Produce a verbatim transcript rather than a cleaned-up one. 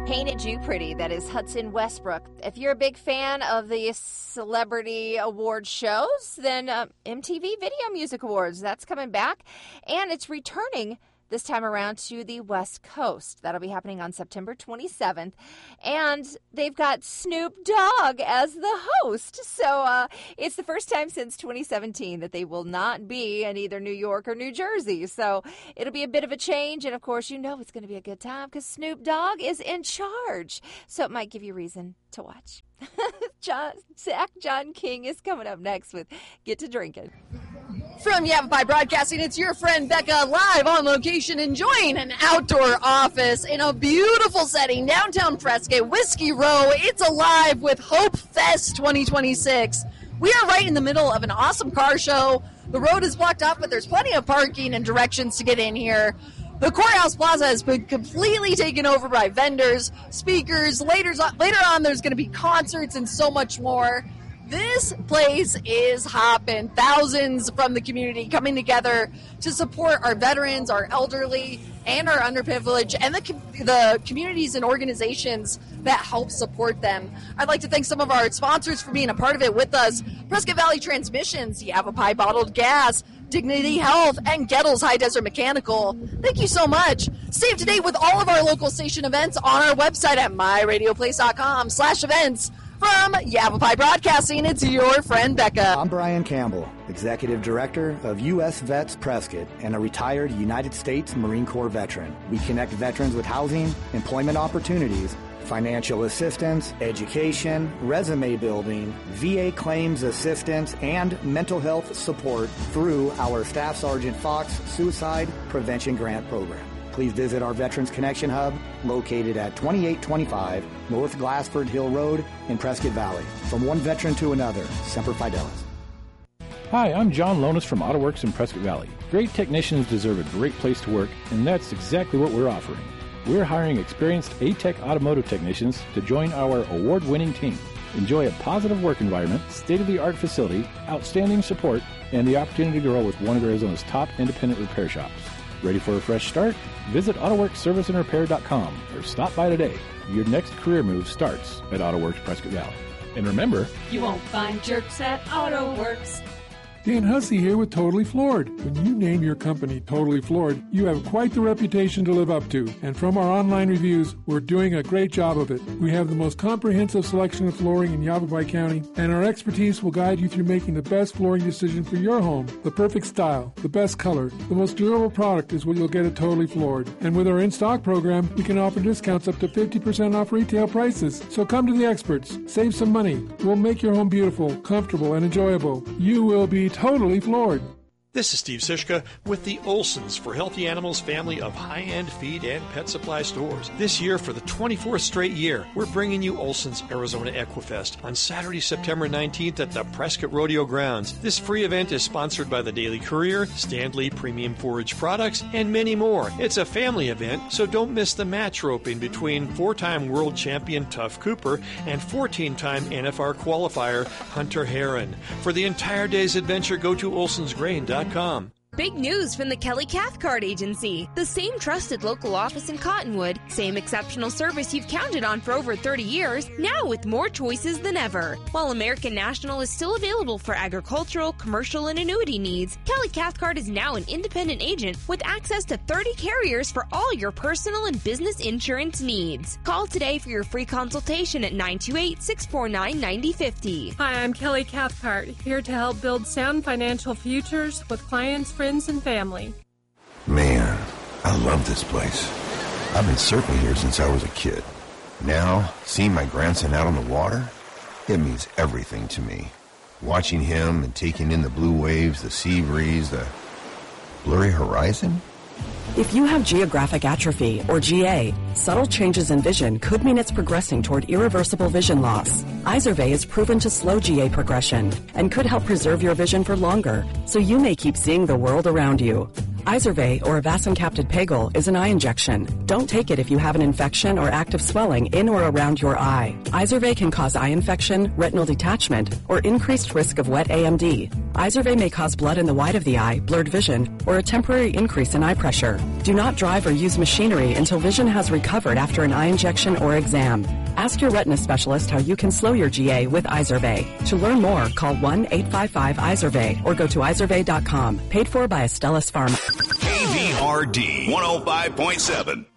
Painted You Pretty, that is Hudson Westbrook. If you're a big fan of the celebrity award shows, then uh, M T V Video Music Awards, that's coming back. And it's returning this time around to the West Coast. That'll be happening on September twenty-seventh. And they've got Snoop Dogg as the host. So uh, it's the first time since twenty seventeen that they will not be in either New York or New Jersey. So it'll be a bit of a change. And, of course, you know it's going to be a good time because Snoop Dogg is in charge. So it might give you reason to watch. John, Zach John King is coming up next with Get to Drinking. From Yavapai Broadcasting, it's your friend Becca live on location enjoying an outdoor office in a beautiful setting, downtown Prescott, Whiskey Row. It's alive with Hope Fest twenty twenty-six. We are right in the middle of an awesome car show. The road is blocked up, but there's plenty of parking and directions to get in here. The Courthouse Plaza has been completely taken over by vendors, speakers. Later, later on, there's going to be concerts and so much more. This place is hopping. Thousands from the community coming together to support our veterans, our elderly, and our underprivileged, and the the communities and organizations that help support them. I'd like to thank some of our sponsors for being a part of it with us. Prescott Valley Transmissions, Yavapai Bottled Gas, Dignity Health, and Gettles High Desert Mechanical. Thank you so much. Stay up to date with all of our local station events on our website at myradioplace.com slash events. From Yavapai Broadcasting, it's your friend Becca. I'm Brian Campbell, Executive Director of U S Vets Prescott and a retired United States Marine Corps veteran. We connect veterans with housing, employment opportunities, financial assistance, education, resume building, V A claims assistance, and mental health support through our Staff Sergeant Fox Suicide Prevention Grant Program. Please visit our Veterans Connection Hub located at twenty-eight twenty-five North Glassford Hill Road in Prescott Valley. From one veteran to another, Semper Fidelis. Hi, I'm John Lonis from AutoWorks in Prescott Valley. Great technicians deserve a great place to work, and that's exactly what we're offering. We're hiring experienced A-Tech automotive technicians to join our award-winning team. Enjoy a positive work environment, state-of-the-art facility, outstanding support, and the opportunity to grow with one of Arizona's top independent repair shops. Ready for a fresh start? Visit AutoWorks Service and Repair dot com or stop by today. Your next career move starts at AutoWorks Prescott Valley. And remember, you won't find jerks at AutoWorks. Dan Hussey here with Totally Floored. When you name your company Totally Floored, you have quite the reputation to live up to. And from our online reviews, we're doing a great job of it. We have the most comprehensive selection of flooring in Yavapai County, and our expertise will guide you through making the best flooring decision for your home. The perfect style, the best color, the most durable product is what you'll get at Totally Floored. And with our in-stock program, we can offer discounts up to fifty percent off retail prices. So come to the experts. Save some money. We'll make your home beautiful, comfortable, and enjoyable. You will be totally floored. This is Steve Sischka with the Olsons for Healthy Animals family of high-end feed and pet supply stores. This year, for the twenty-fourth straight year, we're bringing you Olson's Arizona Equifest on Saturday, September nineteenth at the Prescott Rodeo Grounds. This free event is sponsored by the Daily Courier, Standley Premium Forage Products, and many more. It's a family event, so don't miss the match roping between four-time world champion Tuff Cooper and fourteen-time N F R qualifier Hunter Heron. For the entire day's adventure, go to olsons grain dot com. Big news from the Kelly Cathcart Agency. The same trusted local office in Cottonwood, same exceptional service you've counted on for over thirty years, now with more choices than ever. While American National is still available for agricultural, commercial, and annuity needs, Kelly Cathcart is now an independent agent with access to thirty carriers for all your personal and business insurance needs. Call today for your free consultation at nine two eight, six four nine, nine zero five zero. Hi, I'm Kelly Cathcart, here to help build sound financial futures with clients, friends, and family. Man, I love this place. I've been surfing here since I was a kid. Now, seeing my grandson out on the water, it means everything to me. Watching him and taking in the blue waves, the sea breeze, the blurry horizon. If you have geographic atrophy, or G A, subtle changes in vision could mean it's progressing toward irreversible vision loss. Izervay is proven to slow G A progression and could help preserve your vision for longer, so you may keep seeing the world around you. Izervay, or avacincaptad pegol, is an eye injection. Don't take it if you have an infection or active swelling in or around your eye. Izervay can cause eye infection, retinal detachment, or increased risk of wet A M D. Izervay may cause blood in the white of the eye, blurred vision, or a temporary increase in eye pressure. Do not drive or use machinery until vision has recovered recovered after an eye injection or exam. Ask your retina specialist how you can slow your G A with Izervay. To learn more, call one eight five five Izervay or go to izervay dot com. Paid for by Astellas Pharma. K V R D one oh five point seven.